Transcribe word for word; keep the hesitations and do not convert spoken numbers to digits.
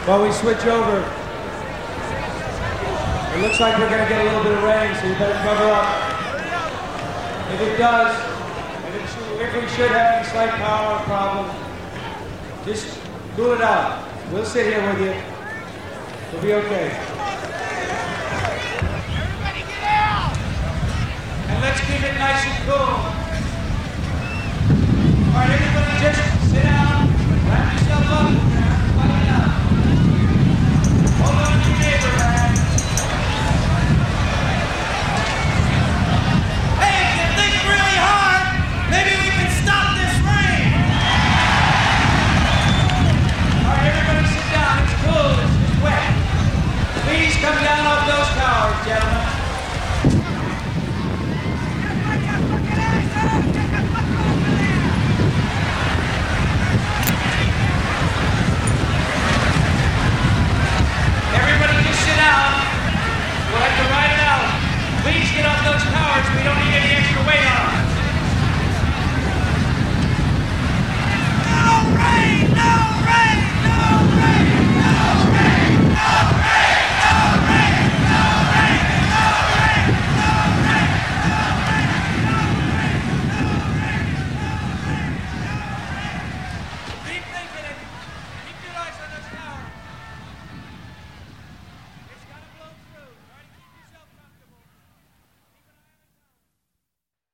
While we switch over, it looks like we're going to get a little bit of rain, so you better cover up. If it does, and it should, if we should have any slight power problem, just cool it out. We'll sit here with you. We'll be okay.